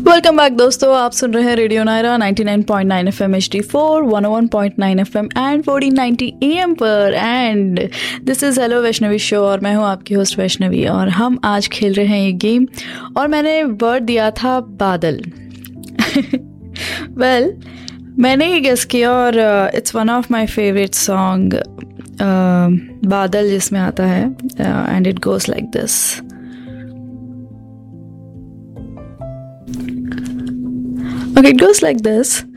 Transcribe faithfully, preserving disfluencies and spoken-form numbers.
Welcome back दोस्तों, आप सुन रहे हैं radio Naira ninety nine point nine FM H D four, one O one point nine FM and fourteen ninety am पर। And this is hello Vaishnavi show और मैं हूँ आपकी होस्ट वैष्णवी। और हम आज खेल रहे हैं ये गेम और मैंने वर्ड दिया था बादल। वेल well, मैंने ही गेस किया और it's one of my favourite song बादल, जिसमें आता है and it goes like this. Okay, it goes like this.